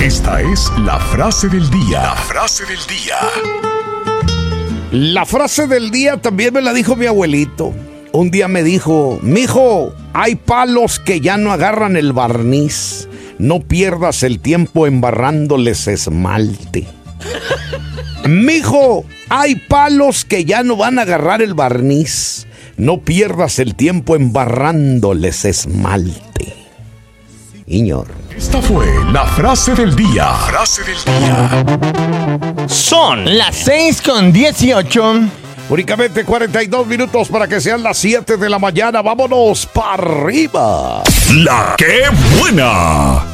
Esta es la frase del día. La frase del día. La frase del día también me la dijo mi abuelito. Un día me dijo: mijo, hay palos que ya no agarran el barniz. No pierdas el tiempo embarrándoles esmalte. Mijo, hay palos que ya no van a agarrar el barniz. No pierdas el tiempo embarrándoles esmalte. Señor. Esta fue la frase del día. La frase del día. Son las 6:18. Únicamente 42 minutos para que sean las 7 de la mañana. Vámonos para arriba. La que buena.